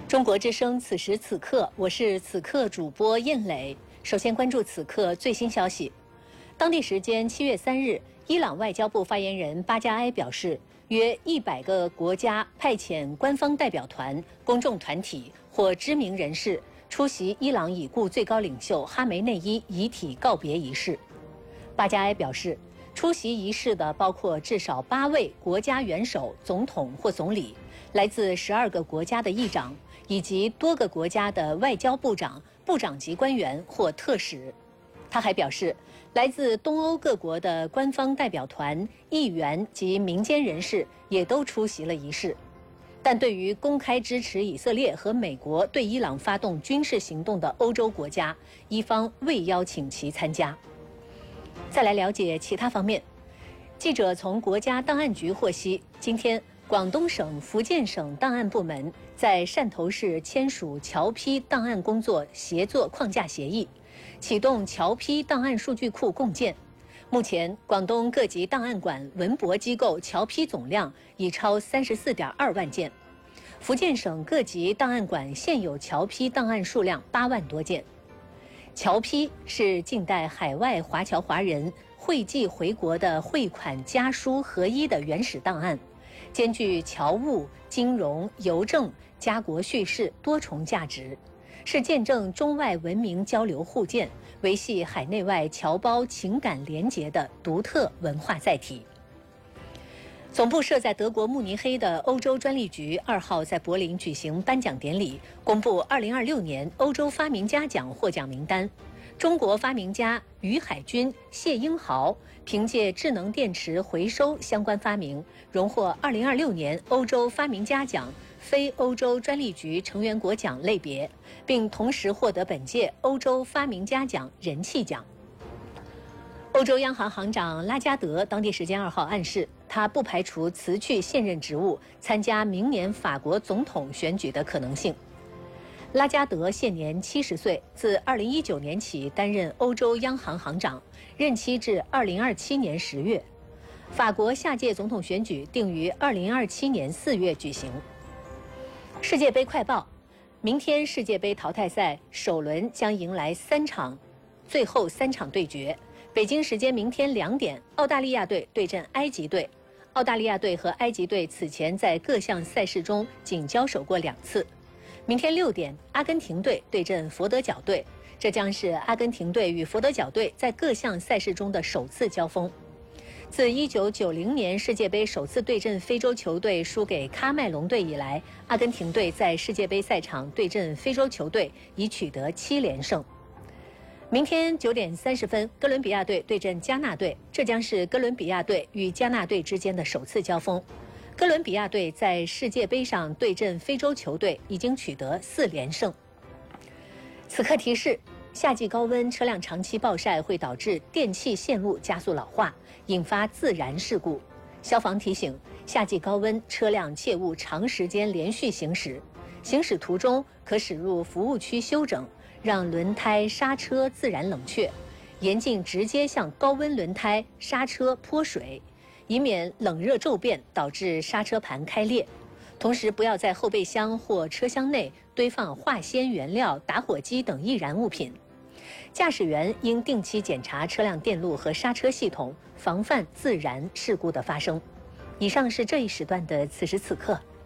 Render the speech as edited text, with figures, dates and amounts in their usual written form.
中国之声，此时此刻，我是此刻主播燕磊。首先关注此刻最新消息。当地时间7月3日，伊朗外交部发言人巴加埃表示，约100个国家派遣官方代表团、公众团体或知名人士出席伊朗已故最高领袖哈梅内伊遗体告别仪式。巴加埃表示，出席仪式的包括至少8位国家元首、总统或总理，来自12个国家的议长，以及多个国家的外交部长、部长级官员或特使。他还表示，来自东欧各国的官方代表团、议员及民间人士也都出席了仪式。但对于公开支持以色列和美国对伊朗发动军事行动的欧洲国家，伊方未邀请其参加。再来了解其他方面。记者从国家档案局获悉，今天广东省、福建省档案部门在汕头市签署侨批档案工作协作框架协议，启动侨批档案数据库共建。目前，广东各级档案馆、文博机构侨批总量已超34.2万件，福建省各级档案馆现有侨批档案数量8万多件。侨批是近代海外华侨华人汇寄回国的汇款家书合一的原始档案，兼具侨务、金融、邮政、家国叙事多重价值，是见证中外文明交流互鉴、维系海内外侨胞情感联结的独特文化载体。总部设在德国慕尼黑的欧洲专利局2号在柏林举行颁奖典礼，公布2026年欧洲发明家奖获奖名单。中国发明家于海军、谢英豪凭借智能电池回收相关发明，荣获2026年欧洲发明家奖非欧洲专利局成员国奖类别，并同时获得本届欧洲发明家奖人气奖。欧洲央行行长拉加德当地时间2号暗示，他不排除辞去现任职务，参加明年法国总统选举的可能性。拉加德现年70岁，自2019年起担任欧洲央行行长，任期至2027年10月。法国下届总统选举定于2027年4月举行。世界杯快报：明天世界杯淘汰赛首轮将迎来最后3场对决。北京时间明天2点，澳大利亚队对阵埃及队。澳大利亚队和埃及队此前在各项赛事中仅交手过2次。明天6点，阿根廷队对阵佛得角队，这将是阿根廷队与佛得角队在各项赛事中的首次交锋。自1990年世界杯首次对阵非洲球队输给喀麦隆队以来，阿根廷队在世界杯赛场对阵非洲球队已取得7连胜。明天9点30分，哥伦比亚队对阵加纳队，这将是哥伦比亚队与加纳队之间的首次交锋。哥伦比亚队在世界杯上对阵非洲球队已经取得4连胜。此刻提示：夏季高温车辆长期暴晒会导致电气线路加速老化，引发自燃事故。消防提醒：夏季高温车辆切勿长时间连续行驶，行驶途中可驶入服务区休整，让轮胎、刹车自然冷却，严禁直接向高温轮胎、刹车泼水，以免冷热骤变导致刹车盘开裂。同时，不要在后备箱或车厢内堆放化纤原料、打火机等易燃物品。驾驶员应定期检查车辆电路和刹车系统，防范自燃事故的发生。以上是这一时段的此时此刻。